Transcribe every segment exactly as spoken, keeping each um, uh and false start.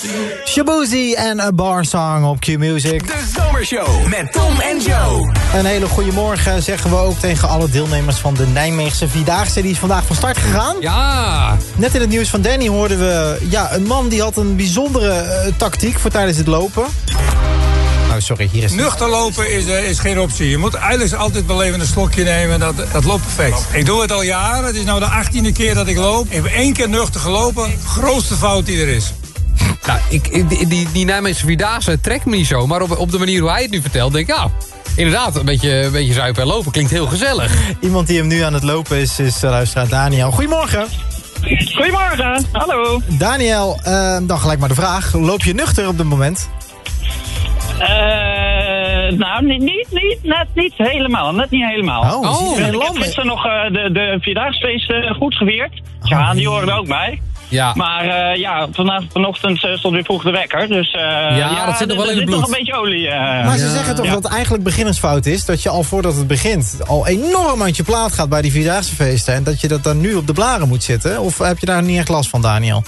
Shaboozey en A Bar Song op Q-Music. De Zomershow met Tom en Joe. Een hele goede morgen zeggen we ook tegen alle deelnemers van de Nijmeegse Vierdaagse. Die is vandaag van start gegaan. Ja. Net in het nieuws van Danny hoorden we ja, een man die had een bijzondere uh, tactiek voor tijdens het lopen. Oh, sorry, hier is... Nuchter lopen is, uh, is geen optie. Je moet eigenlijk altijd wel even een slokje nemen. Dat, dat loopt perfect. Ik doe het al jaren. Het is nou de achttiende keer dat ik loop. Ik heb één keer nuchter gelopen. Grootste fout die er is. Nou, ik, die, die, die Nijmeegse Vierdaagse trekt me niet zo. Maar op, op de manier hoe hij het nu vertelt, denk ik... Nou, inderdaad, een beetje, een beetje zuipen en lopen klinkt heel gezellig. Iemand die hem nu aan het lopen is, is uh, luisteraar Daniel. Goedemorgen. Goedemorgen, hallo. Daniel, uh, dan gelijk maar de vraag. Loop je nuchter op dit moment? Uh, nou, niet, niet, niet, net niet helemaal. Net niet helemaal. Oh, oh ik ik heb gisteren nog uh, de, de Vierdaagsfeest uh, goed gevierd. Ja, oh, die horen er ook bij. Ja. Maar uh, ja, vanaf, vanochtend uh, stond weer vroeg de wekker. Dus uh, ja, ja, dat zit nog wel in het bloed. Er zit nog een beetje olie. Uh, maar ze ja. zeggen toch ja. dat het eigenlijk beginnersfout is. Dat je al voordat het begint al enorm uit je plaat gaat bij die Vierdaagse feesten. En dat je dat dan nu op de blaren moet zitten. Of heb je daar niet echt last van, Daniel?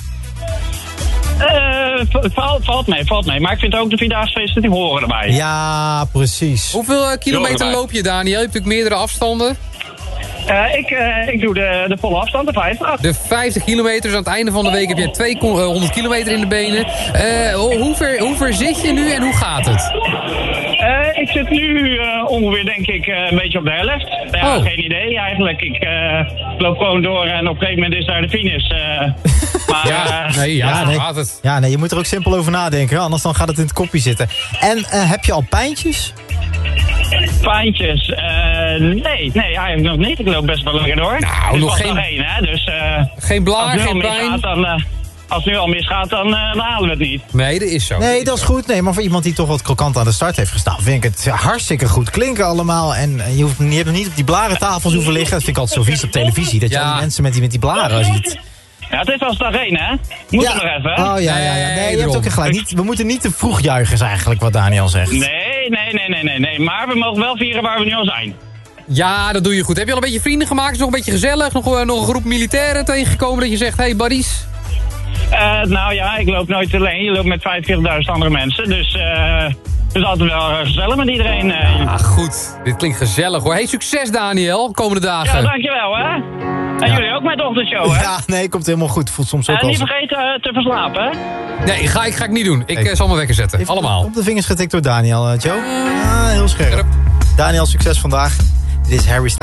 Uh, valt, valt mee, valt mee. Maar ik vind ook de Vierdaagse die horen erbij. Ja, precies. Hoeveel uh, kilometer erbij. loop je, Daniel? Je hebt natuurlijk meerdere afstanden. Uh, ik, uh, ik doe de, de volle afstand, de vijftig. De vijftig kilometer, dus aan het einde van de week heb je tweehonderd kilometer in de benen. Uh, hoe, ver, hoe ver zit je nu en hoe gaat het? Uh, ik zit nu uh, ongeveer, denk ik, uh, een beetje op de helft. Ja, oh. Geen idee eigenlijk. Ik uh, loop gewoon door en op een gegeven moment is daar de finish. Uh, maar, Ja, uh, nee, ja, ja, zo nee. gaat het. Ja, nee, je moet er ook simpel over nadenken. Anders dan gaat het in het kopje zitten. En uh, heb je al pijntjes? Pijntjes? Uh, nee, nee, eigenlijk nog niet. Ik loop best wel lekker door. Nou, dus nog pas geen- nog één, hè. Dus, uh, Geen blaar, als het geen nu al pijn? misgaat, dan, uh, als het nu al misgaat, dan, uh, dan halen we het niet. Nee, dat is zo. Nee, dat is goed. Nee, maar voor iemand die toch wat krokant aan de start heeft gestaan... vind ik het hartstikke goed klinken allemaal. En je, hoeft, je hebt nog niet op die blarentafels hoeven liggen. Dat vind ik altijd zo vies op televisie. Dat je Ja. al die mensen met die, met die blaren ziet. Ja, het is pas dag één, hè. Moet ja. er nog even, hè. Oh ja, ja, ja. Nee, je hebt daarom. ook gelijk. Niet, we moeten niet te vroeg juichen, is eigenlijk wat Daniel zegt. Nee, nee, nee, nee, nee, nee. Maar we mogen wel vieren waar we nu al zijn. Ja, dat doe je goed. Heb je al een beetje vrienden gemaakt? Is het nog een beetje gezellig? Nog, uh, nog een groep militairen tegengekomen dat je zegt... Hey, buddies. Uh, nou ja, ik loop nooit alleen. Je loopt met vijfenveertigduizend andere mensen. Dus uh, het is altijd wel uh, gezellig met iedereen. Uh. Ah, goed. Dit klinkt gezellig hoor. Hey, succes Daniel, komende dagen. Ja, dankjewel, hè. En Ja. jullie ook met de ochtendshow, hè. Ja, nee, komt helemaal goed. Voelt soms ook En wel... niet vergeten uh, te verslapen, hè. Nee, ga ik, ga ik niet doen. Ik Hey. uh, zal mijn wekker zetten. Even Allemaal. op de vingers getikt door Daniel, uh, Joe. Ah, heel scherp. Scherp. Daniel, succes vandaag. Dit is Harry Styles.